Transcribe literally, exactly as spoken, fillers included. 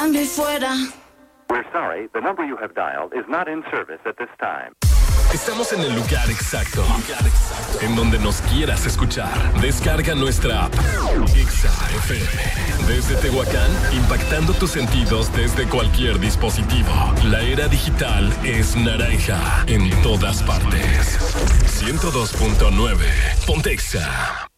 Cambio y fuera. We're sorry, the number you have dialed is not in service at this time. Estamos en el lugar exacto, lugar exacto, en donde nos quieras escuchar. Descarga nuestra app Exa F M. Desde Tehuacán, impactando tus sentidos desde cualquier dispositivo. La era digital es naranja en todas partes. ciento dos punto nueve Ponte Exa.